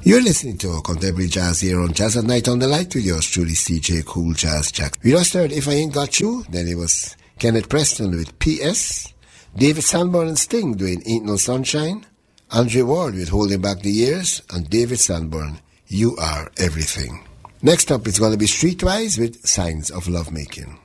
You're listening to Contemporary Jazz here on Jazz at Night on the Light with yours truly, CJ Cool Jazz Jack. We just heard If I Ain't Got You, then it was Kenneth Preston with P.S., David Sanborn and Sting doing Ain't No Sunshine, Andre Ward with Holding Back the Years, and David Sanborn, You Are Everything. Next up, it's going to be Streetwise with Signs of Lovemaking.